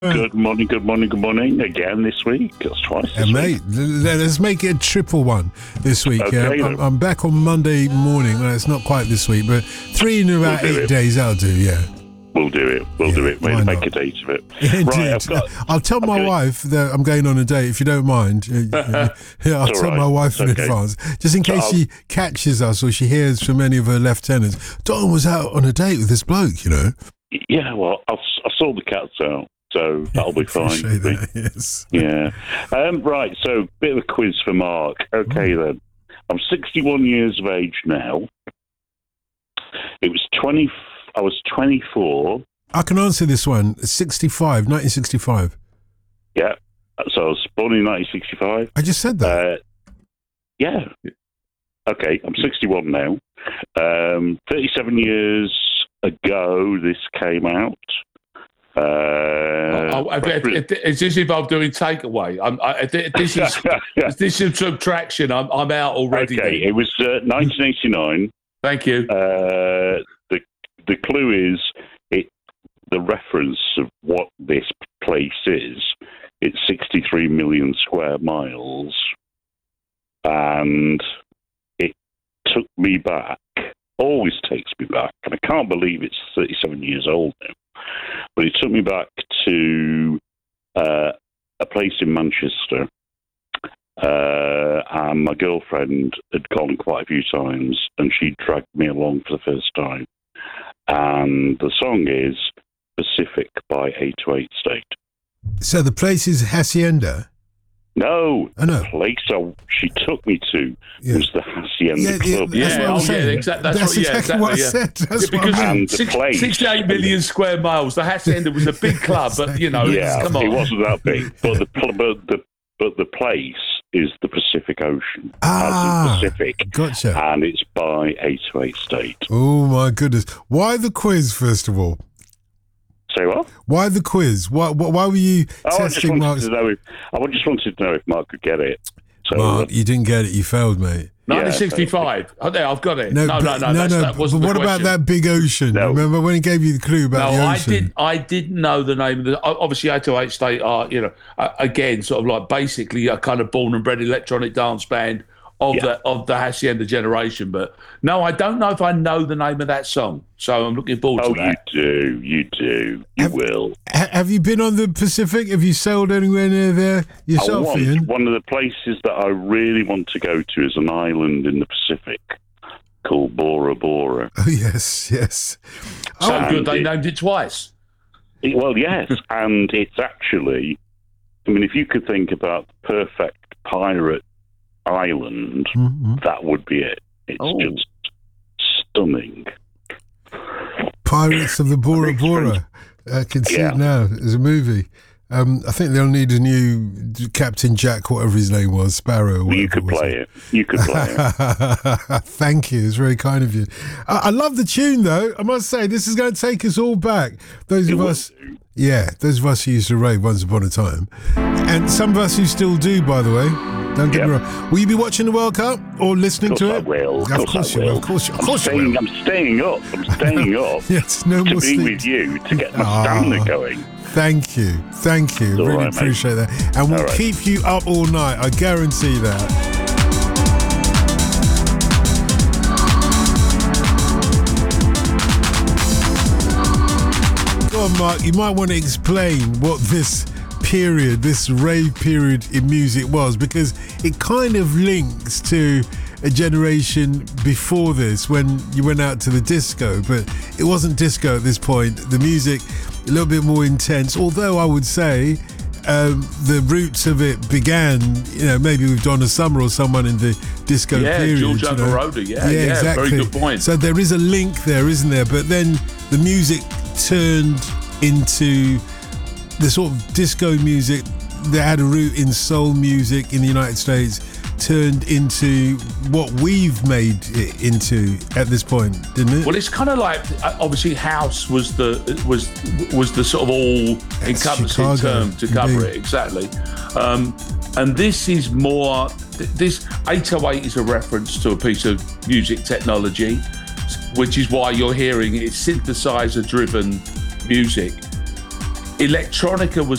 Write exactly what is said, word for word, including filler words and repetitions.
Good morning, good morning, good morning again this week. That's twice this uh, mate, week. Let's make it a triple one this week. Okay, uh, I'm, I'm back on Monday morning. Well, it's not quite this week, but three in about We'll do eight it. days, I'll do, yeah. We'll do it. We'll Yeah, do it. why We'll make not? a date of it. Indeed. Right, I've got... I'll tell my okay. wife that I'm going on a date, if you don't mind. yeah, I'll It's all tell right. my wife It's in okay. advance, just in So case I'll- she catches us or she hears from any of her lieutenants. Don was out on a date with this bloke, you know. Yeah, well, I'll, I saw the cats out, so that'll be fine. Appreciate with me. that, yes. Yeah. Um, right, so bit of a quiz for Mark. Okay, then. I'm sixty-one years of age now. It was twenty... I was twenty-four. I can answer this one. sixty-five, nineteen sixty-five. Yeah. So I was born in nineteen sixty-five. I just said that. Uh, yeah. Okay, I'm sixty-one now. Um, thirty-seven years ago, this came out. Uh, Oh, if, if, if, is this involved doing takeaway? I'm, I, if this is if this is subtraction. I'm I'm out already. okay, then. it was uh, nineteen eighty-nine. Thank you. Uh, the the clue is it. The reference of what this place is. It's sixty-three million square miles, and it took me back. Always takes me back, and I can't believe it's thirty-seven years old now. But it took me back to uh, a place in Manchester, uh, and my girlfriend had gone quite a few times, and she dragged me along for the first time. And the song is Pacific by eight oh eight State. So the place is Hacienda. No, I know. the place I, she took me to Yeah. was the Hacienda Yeah, yeah, Club. that's Yeah, what I'm oh, yeah, saying. exact- that's That's what- yeah, exactly what I exactly, yeah. said. That's Yeah, what I because meant. And the six, place- sixty-eight million square miles. The Hacienda was a big club, but you know, Yeah, come on. it wasn't that big, but the pl- but the but the place is the Pacific Ocean, Ah, as in Pacific, Gotcha. and it's by eight oh eight State. Oh, my goodness. Why the quiz, first of all? Say what? Why the quiz? Why, why, why were you Oh, I just testing wanted Mark's... to know if I just wanted to know if Mark could get it. So, Mark, you didn't get it. You failed, mate. nineteen sixty-five. Oh, there, I've got it. No, no, but- no. that's, that but wasn't what the about question. that big ocean? No. Remember when he gave you the clue about No, the I ocean? did. I didn't know the name of the. Obviously, eight oh eight State are, you know, uh, again, sort of like basically a kind of born and bred electronic dance band of Yeah. the of the Hacienda generation. But no, I don't know if I know the name of that song. So I'm looking forward Oh, to you that. do, you do, you Have- will. Ha- have you been on the Pacific? Have you sailed anywhere near there I yourself, want, Ian? one of the places that I really want to go to is an island in the Pacific called Bora Bora. Oh, yes, yes. So Oh, good, they it- named it twice. It- Well, yes, and it's actually, I mean, if you could think about the perfect pirate island, Mhm. that would be it. It's Oh. just stunning. Pirates of the Bora Bora. I can see Yeah. it now. There's a movie. Um, I think they'll need a new Captain Jack, whatever his name was, Sparrow. Well, you could play it. You could play it. Thank you. It's very kind of you. I, I love the tune, though. I must say, this is going to take us all back. Those It of will us, do. yeah, those of us who used to rave once upon a time, and some of us who still do, by the way. Don't get me Yep. wrong. Will you be watching the World Cup or listening Of to course I it? will. Of Of course, course I you will. will. Of course, you- of I'm course you staying, will. I'm staying up. I'm staying up Yes, no to more be sleep. with you to get my Ah. stamina going. Thank you. Thank you. all Really right, mate. appreciate that. And we'll All right. keep you up all night. I guarantee that. Go on, Mark. You might want to explain what this period, this rave period in music was, because it kind of links to a generation before this when you went out to the disco, but it wasn't disco at this point. The music a little bit more intense, although I would say um, the roots of it began, you know, maybe with Donna Summer or someone in the disco Yeah, period. Giorgio you know. Moroder, yeah, yeah, exactly. very good point. So there is a link there, isn't there? But then the music turned into the sort of disco music that had a root in soul music in the United States, turned into what we've made it into at this point, didn't it? Well, it's kind of like uh, obviously house was the was was the sort of all encompassing Chicago, term to cover indeed. it exactly, um, and this is more. th- This eight oh eight is a reference to a piece of music technology, which is why you're hearing it's synthesizer-driven music. Electronica was